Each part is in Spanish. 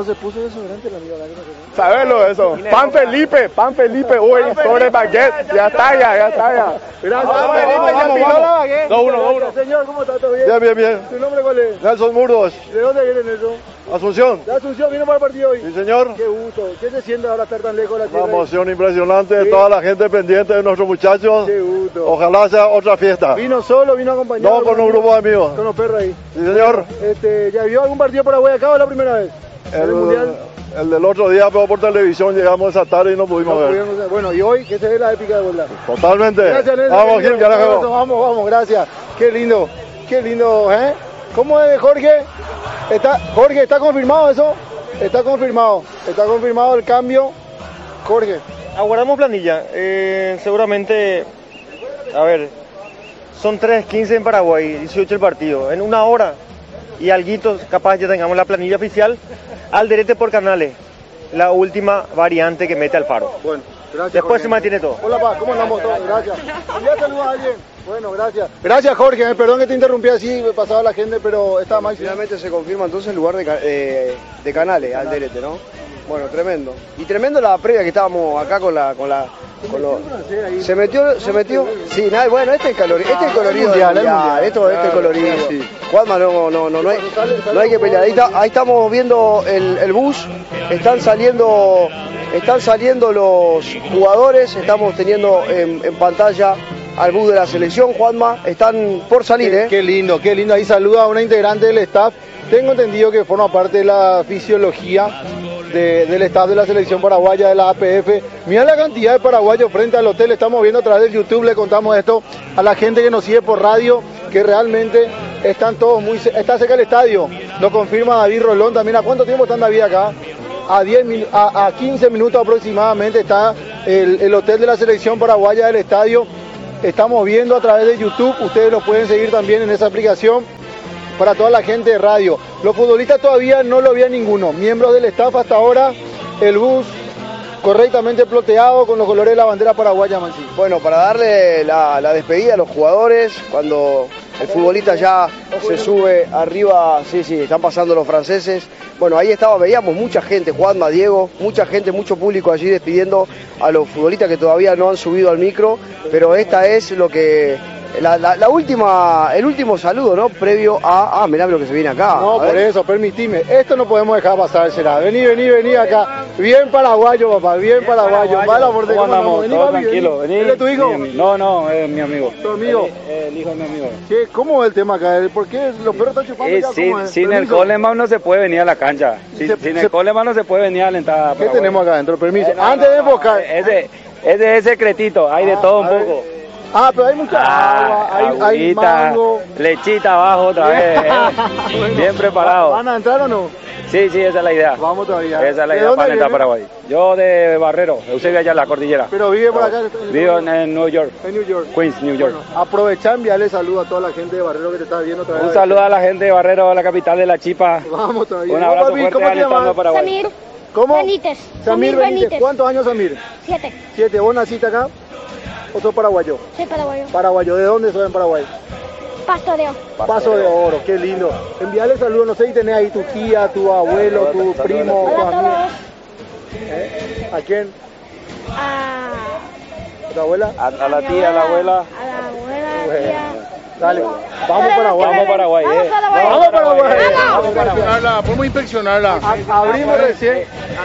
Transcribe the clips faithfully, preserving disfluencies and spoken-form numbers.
se puso desodorante el amigo? Sabelo eso. Pan Felipe, pan Felipe, uy, sobre baguette. Ya está, ya, ya está, ya. Gracias, Vamos, vamos, vamos, vamos. dos uno, dos uno. Señor, ¿cómo está? ¿Todo bien? Bien, bien, bien. ¿Tu nombre cuál es? Nelson Murdos, ¿De dónde viene Nelson? Asunción. De Asunción, ¿vino para el partido hoy? Sí, señor. Qué gusto. ¿Qué se siente ahora estar tan lejos de la Una tierra? emoción impresionante, Sí. toda la gente pendiente de nuestros muchachos. Qué gusto. Ojalá sea otra fiesta. ¿Vino solo, vino acompañado? No, con un grupo de amigos. Con los perros ahí. Sí, señor. Este, ¿ya vio algún partido Paraguay acá o es la primera vez? ¿En el Mundial? El del otro día, pero por televisión, llegamos esa tarde y no pudimos No ver. pudimos- Bueno, y hoy, ¿qué se ve la épica de vuelta? Totalmente. Gracias, Nelson. Vamos, Gil, ya la Vamos, acabó. vamos, vamos, gracias. Qué lindo, qué lindo, ¿eh? ¿Cómo es, Jorge? ¿Está, Jorge, ¿está confirmado eso? Está confirmado, está confirmado el cambio. Jorge. Aguardamos planilla. Eh, seguramente, a ver, son tres quince en Paraguay, dieciocho el partido. En una hora y alguito, capaz ya tengamos la planilla oficial. Alderete por canales, la última variante que mete Alfaro. Bueno, gracias. Después Jorge. se mantiene todo. Hola, pa, ¿cómo andamos todos? Gracias. ¿Ya saluda a alguien? Bueno, gracias. Gracias, Jorge. eh, Perdón que te interrumpí así, me pasaba la gente, pero está más. Finalmente se confirma entonces el lugar de, ca- eh, de Canales, Alderete, ¿no? Bueno, tremendo. Y tremendo la previa que estábamos acá con la... Con la con lo- se metió, se metió, sí, nada, bueno, este es el colorido, este es el colorido mundial, del el mundial, mundial. esto, este es el colorido. Juanma, no, no, no, no hay, no hay que pelear. Ahí, está- ahí estamos viendo el, el bus, están saliendo, están saliendo los jugadores, estamos teniendo en, en pantalla al bus de la selección, Juanma, están por salir, Qué, ¿eh? qué lindo, qué lindo. Ahí saluda a una integrante del staff. Tengo entendido que forma parte de la fisiología de- del staff de la selección paraguaya de la A P F. Mira la cantidad de paraguayos frente al hotel. Estamos viendo a través del YouTube, le contamos esto a la gente que nos sigue por radio, que realmente están todos muy... ce- Está cerca el estadio, lo confirma David Rolón también. ¿A cuánto tiempo están David acá? A, diez minu- a, a quince minutos aproximadamente está el, el hotel de la selección paraguaya del estadio. Estamos viendo a través de YouTube, ustedes lo pueden seguir también en esa aplicación para toda la gente de radio. Los futbolistas todavía no lo había ninguno, miembros del staff hasta ahora, el bus correctamente ploteado con los colores de la bandera paraguaya, Mansi. Bueno, para darle la, la despedida a los jugadores, cuando el futbolista ya se sube arriba, sí, sí, están pasando los franceses. Bueno, ahí estaba, veíamos mucha gente, Juanma, Diego, mucha gente, mucho público allí despidiendo a los futbolistas que todavía no han subido al micro, pero esta es lo que... La, la, la última, el último saludo, ¿no? Previo a... Ah, mirá lo que se viene acá. No, A por ver. eso, permitime. Esto no podemos dejar pasar, será. Vení, vení, vení acá. Bien paraguayo, papá, bien paraguayo. Mala por ¿Cómo andamos? Vení, Todo papi, tranquilo. vení. Vení. ¿Él es tu hijo? Mi- No, no, es mi amigo. ¿Tu amigo? El, el hijo de mi amigo. ¿Qué? ¿Cómo es el tema acá? ¿Por qué los perros están chupando Eh, ya? sin ¿Cómo es? sin el Permiso. Coleman no se puede venir a la cancha. Sin, Se- sin se- el Coleman no se puede venir a alentar a ¿Qué Paraguay. tenemos acá adentro? Permiso. Eh, no, Antes no, de no, enfocar. Ese, ese es secretito, hay de Ah, todo un a ver. poco. Ah, pero hay mucha agua, hay, hay agüita, mango. lechita abajo otra vez. eh. Bueno, Bien preparado. ¿Van a entrar o no? Sí, sí, esa es la idea. Vamos todavía. Esa es la ¿De idea dónde para alentar a viene? Paraguay. Yo de Barrero, Eusebio allá en la cordillera. Pero vive por acá. Vivo en, en New York, en New York. Queens, New York. Bueno, aprovechar, enviarle saludo a toda la gente de Barrero que te está viendo otra vez. Un saludo a la gente de Barrero, la capital de la Chipa. Vamos todavía. Un abrazo Papi, fuerte ¿cómo te alentando a llamas? Paraguay. Samir ¿Cómo? Benítez. Samir Samir Benítez. Benítez. ¿Cuántos años, Samir? Siete. Siete. ¿Vos naciste acá? ¿O sos paraguayo? Soy paraguayo. Paraguayo. ¿De dónde sos en Paraguay? Pastoreo. Paso de Oro. Qué lindo. Enviarle saludos. No sé si tenés ahí tu tía, tu abuelo, tu primo, tu Hola a amigo. todos. ¿Eh? ¿A quién? A, ¿A tu abuela? A, a la mi tía, a la abuela. A la abuela, Bueno. tía. Dale. Vamos Paraguay. Vamos Paraguay, Vamos eh. Paraguay. Vamos Paraguay. Vamos Paraguay. Inspeccionarla, podemos inspeccionarla. A- Abrimos recién.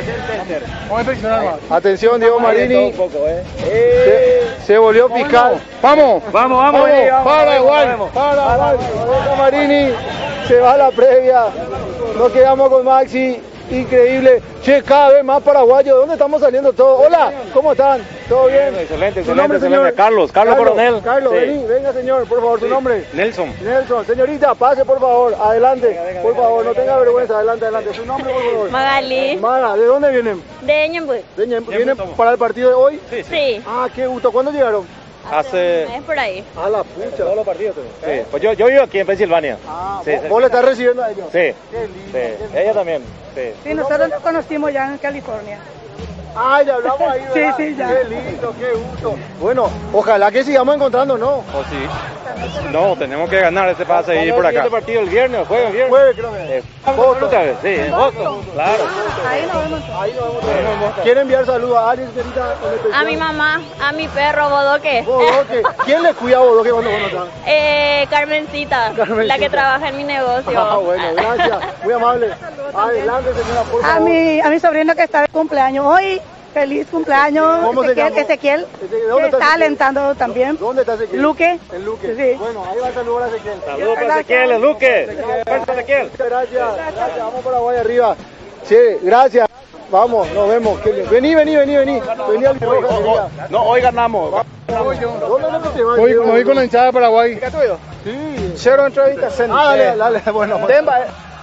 Vamos a inspeccionarla. Atención, Diego Marini. Un poco, eh. Se, se volvió fiscal. ¡Vamos! Vamos, vamos, vení, vamos, Paraguay, vamos, Paraguay. Diego Marini se va a la previa. Nos quedamos con Maxi. Increíble. Che, cada vez más paraguayos. ¿Dónde estamos saliendo todos? Hola, ¿cómo están? ¿Todo bien? Excelente, ¿Su excelente, nombre, excelente. señor? Carlos, Carlos Coronel. Carlos, Sí. vení, venga, señor, por favor, su nombre. Nelson. Nelson, señorita, pase por favor, adelante, por favor, no tenga vergüenza, adelante, adelante. Su nombre, por favor. Magali. Maga, ¿de dónde vienen? De Ñembuy. ¿De Ñem- ¿Vienen para el partido de hoy? Sí. Ah, qué gusto. ¿Cuándo llegaron? Hace- Es por ahí. A la pucha. Todos los partidos. Sí, pues yo, yo vivo aquí en Pensilvania. Ah, Sí, vos, sí. vos le estás recibiendo a ellos. Sí, Qué lindo. sí. qué lindo. Ella también. Sí. Sí, nosotros nos conocimos ya en California. Ah, ya hablamos ahí, Sí, ¿verdad? sí, ya. Qué lindo, qué gusto. Bueno, ojalá que sigamos encontrando, ¿no? Oh, sí. No, tenemos que ganar, este para seguir por acá. ¿Este partido el viernes? ¿Juega el viernes? Jueves, creo que. Eh, otra vez, sí, en Boston, claro. Ahí nos vemos. Ahí nos vemos. ¿Quiere enviar saludos a alguien, señorita? en especial? A mi mamá, a mi perro Bodoque. Bodoque. ¿Quién le cuida a Bodoque cuando vos no estás? Eh, Carmencita, Carmencita, la que trabaja en mi negocio. Ah, bueno, gracias. Muy amable. Adelante, señora, por favor. A mi, a mi sobrino que está de cumpleaños hoy. Feliz cumpleaños, ¿Cómo se Ezequiel, llama? Ezequiel, Ezequiel, ¿dónde que está está Ezequiel? alentando también. ¿Dónde está Ezequiel? Luque. En Luque. Sí. Bueno, ahí va el saludo a Ezequiel. Saludos para Ezequiel, Luque. Fuerza, Ezequiel. Gracias, gracias. Vamos Paraguay arriba. Sí, gracias. Vamos, nos vemos. Qué bien. Vení, vení, vení, vení. Vení al micrófono. No, hoy ganamos. ¿Dónde es que te vas? Voy, me voy con la hinchada de Paraguay. Sí. Cero entrevistas. Ah, dale, dale. Bueno, bueno. Demba,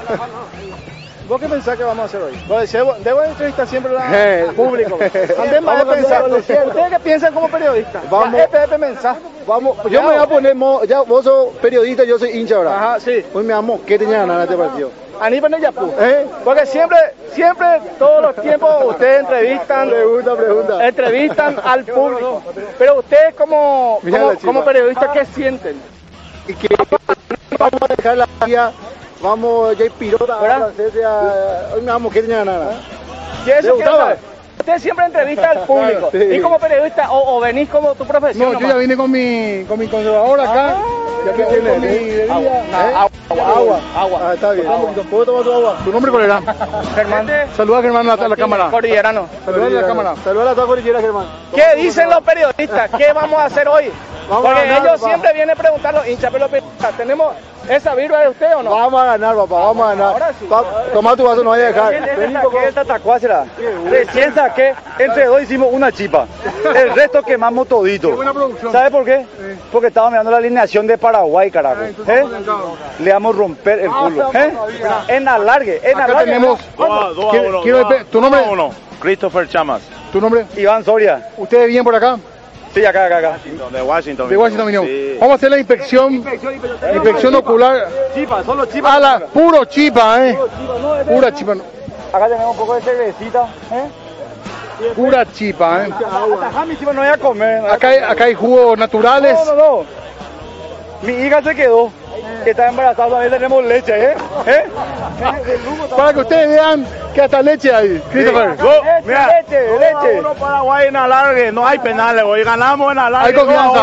¿vos qué pensás que vamos a hacer hoy? Pues, debo, debo entrevistar siempre Eh. al público. Demba, Vamos a pensar. lo cierto. ¿Ustedes qué piensan como periodistas? Vamos. La F F mensaje. Vamos, yo me voy a poner, mo- ya vos sos periodista, yo soy hincha ahora. Ajá, sí. Hoy me amo, ¿qué tenía ganar este partido? Aníbal Neyapú. ¿Eh? Porque siempre, siempre, todos los tiempos, ustedes entrevistan, Pregunta, pregunta. entrevistan al público. Pero ustedes como, Mira como, la chica. como periodistas, ¿qué sienten? Y que vamos a dejar la guía, vamos, ya hay pirota, a ¿Verdad? francés, a- hoy me amo, ¿qué tenía ganar? ¿Qué eso ¿Le quiero gustaba? saber? Usted siempre entrevista al público. Sí. Y como periodista, o, o venís como tu profesión. No, yo nomás. ya vine con mi, con mi conservador acá. ya me voy con mi bebida. Agua, ¿Eh? agua, agua. agua. Ah, está bien. ¿Puedo tomar tu agua? ¿Tu nombre cuál era? Germán. Saluda a Germán a la, a la cámara. Cordillerano. Saluda a la cámara. Saluda a la toda cordillera, Germán. ¿Qué dicen los periodistas? ¿Qué vamos a hacer hoy? Vamos a Porque ganar, ellos papá. siempre vienen a preguntar los hinchas, pero los periodistas, ¿tenemos esa virus de usted o no? Vamos a ganar, papá, vamos a ganar. Ahora sí. Pa- Toma tu vaso, no vaya a dejar. Vení, papá. Esta tacuácera. Recién saqué, entre dos hicimos una chipa. El resto quemamos todito. buena producción. ¿Sabe por qué? Porque estaba mirando la alineación de Paraguay, carajo. ¿Eh? Le vamos a romper el culo. ¿Eh? En alargue, en Acá alargue. tenemos. Quiero- quiero ver- ¿Tu nombre? Christopher Chamas, ¿Tu nombre? Iván Soria. ¿Ustedes vienen por acá? Sí, acá, acá, acá. de Washington. De Washington vinimos. Sí. Vamos a hacer la inspección. Inspección ocular. Chipa, solo chipa. A la puro chipa, eh. Pura chipa. Acá tenemos un poco de cervecita. ¿Eh? Pura chipa, eh. Ajá, mi chipa no voy a comer. no voy a Acá hay, acá hay jugos naturales. No, no, no. Mi hija se quedó. Está embarazada, también tenemos leche, ¿eh? ¿Eh? Para que ustedes vean que hasta leche hay. Christopher. Leche, leche, leche. Paraguay en alargue, no hay penales, hoy ganamos en alargue. Hay confianza.